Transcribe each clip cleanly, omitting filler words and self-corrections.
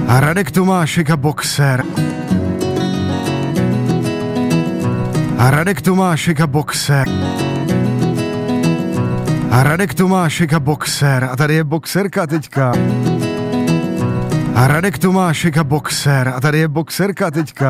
A Radek Tomášek a boxer. A Radek Tomášek a boxer. A Radek Tomášek a boxer. A tady je boxerka teďka. A Radek Tomášek a boxer. A tady je boxerka teďka.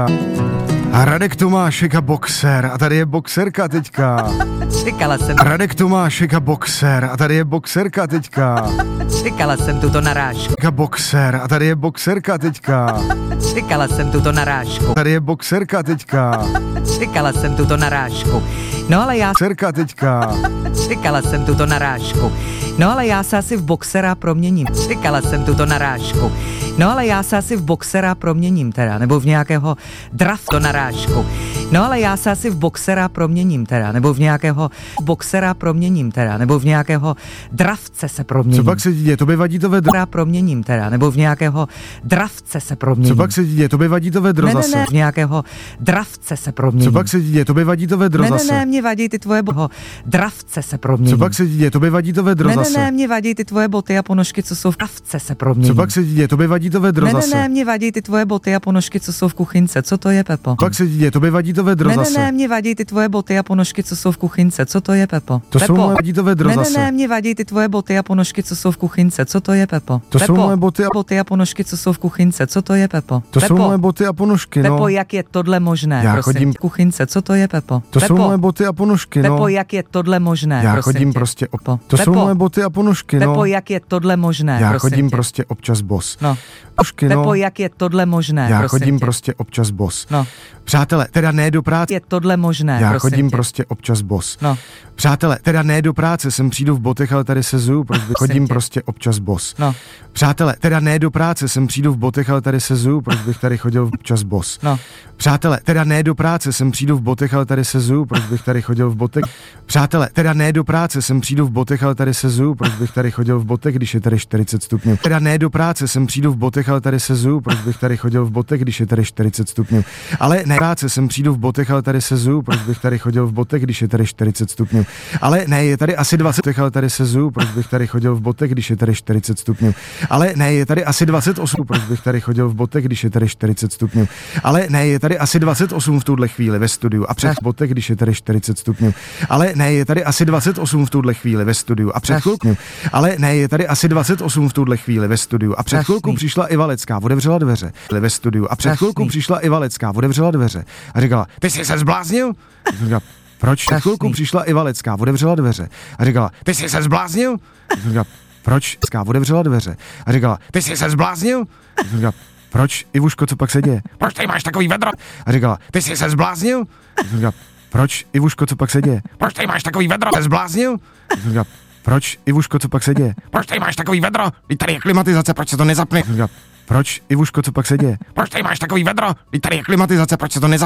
A Radek Tomášek a boxer. A tady je boxerka teďka. Čekala jsem. A Radek Tomášek a boxer. A tady je boxerka teďka. Čekala jsem tuto narážku. A boxer. A tady je boxerka teďka. Čekala jsem tuto narážku. Tady je boxerka teďka. Čekala jsem tuto narážku. No ale já... Boxerka teďka. Čekala jsem tuto narážku. No ale já se asi v boxera proměním. Čekala jsem tuto narážku. No ale já se asi v boxera proměním teda, nebo v nějakého drafto narážku. No ale já se asi v boxera proměním teda, nebo v nějakého boxera proměním teda, nebo v nějakého dravce se proměním. Co pak se děje? To by vadí to vedro. Proměním teda, nebo v nějakého dravce se proměním. Co pak se děje? To by vadí to vedro zase. Ne, v nějakého dravce se proměním. Co pak se děje? To by vadí to vedro zase. Ne, mě vadí ty tvoje dravce se proměním. Co pak se děje? To by vadí to vedro zase. Ne, mě vadí ty tvoje boty a ponožky, co jsou v dravce se proměním. Co pak se děje? To by vadí to vedro zase. Ne, mě vadí ty tvoje boty a ponožky, co jsou v kuchynce. Co to je, Pepo? Co pak se děje? To by vadí to vedro zase. Ne, mě vadí ty tvoje boty a ponožky, co jsou v kuchynce. Co to je, Pepo? To jsou moje vadí to vedro zase. Ne, mě vadí ty tvoje boty a ponožky, co jsou v kuchynce. Co to je, Pepo? To jsou moje boty a ponožky, co jsou v kuchynce. Co to je, Pepo? To jsou moje boty a ponožky, no. Pepo, jak je tohle možné? Já chodím v kuchynce. Co to je, Pepo? To jsou moje boty a ponožky, no. Pepo, jak je tohle možné? Já chodím prostě To jsou moje boty a ponožky, no. Pepo, jak je tohle možné? Já chodím prostě občas bos. No. Ponožky, no. Pepo, jak je tohle možné? Já chodím prostě občas bos. No. Přátelé, teda ne do práce. Je tohle možné? Já chodím prostě občas bos. No. Přátelé, teda ne do práce, sem přijdu v botech, ale tady se zuju, proč bych chodím prostě občas bos. No. Přátelé, teda ne do práce, sem přijdu v botech, ale tady se zuju, proč bych tady chodil občas bos. No. Přátelé, teda ne do práce, sem přijdu v botech, ale tady se zuju, proč bych tady chodil v botech. Přátelé, teda ne do práce, sem přijdu v botech, ale tady se zuju, proč bych tady chodil v botech, když je tady 40 stupňů. Teda ne do práce, sem přijdu v botech, ale tady se zuju, proč bych tady chodil v botech, když je tady 40 stupňů. Ale ne práce, sem přijdu v botech, ale tady se zuju, proč bych tady chodil v botech, když je tady 40 stupňů. Ale ne, je tady asi 20, ale tady se zuju, proč bych tady chodil v botech, když je tady 40 stupňů. Ale ne, je tady asi 28, proč bych tady chodil v botech, když je tady 40 stupňů. Ale ne, je tady asi 28 v tuhle chvíli ve studiu a před botech, když je tady 40 stupňů. Ale ne, je tady asi 28 v tuhle chvíli ve studiu a před chvilkou. Ale ne, je tady asi 28 v tuhle chvíli ve studiu a před chvilkou přišla Iva Lecká, otevřela dveře ve studiu a před chvilkou přišla Iva Lecká, otevřela dveře a říkala: "Ty jsi se zbláznil?" Říkala: "Proč?" Před chvilkou přišla Iva Lecká, otevřela dveře a říkala: "Ty jsi se zbláznil?" Říkala: "Proč?" Lecká otevřela dveře a říkala: "Ty jsi se zbláznil?" Říkala: "Proč, Ivuško, co pak se děje?" "Proč tady máš takový vedro?" A říkala: "Ty jsi se zbláznil?" Říkala: "Proč, Ivuško, co pak se děje?" "Proč tady máš takový vedro?" "Se zbláznil?" Říkala: "Proč, Ivuško, co pak se děje?" "Proč tady máš takový vedro? Teď tady je klimatizace, proč se to nezapne?" Říkala: "Proč, Ivuško, co pak se děje?" "Proč tady máš takový vedro? Teď tady je klimatizace, proč se to nezapne?"